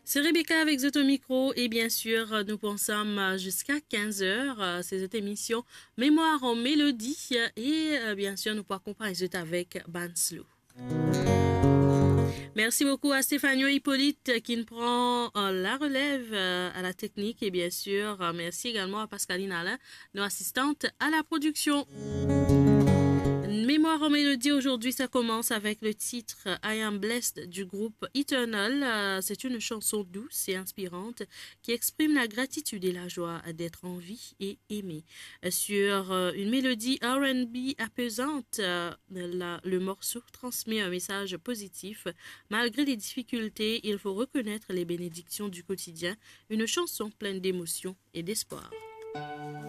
C'est Rebecca avec Zoto Micro et bien sûr, nous pensons jusqu'à 15 heures. C'est cette émission Mémoire en mélodie et bien sûr, nous pouvons accompagner avec Banslo. Merci beaucoup à Stéphanie Hippolyte qui nous prend la relève à la technique et bien sûr, merci également à Pascaline Alain, nos assistantes à la production. Mémoire en mélodie, aujourd'hui, ça commence avec le titre I Am Blessed du groupe Eternal. C'est une chanson douce et inspirante qui exprime la gratitude et la joie d'être en vie et aimé. Sur une mélodie R&B apaisante, le morceau transmet un message positif. Malgré les difficultés, il faut reconnaître les bénédictions du quotidien. Une chanson pleine d'émotion et d'espoir.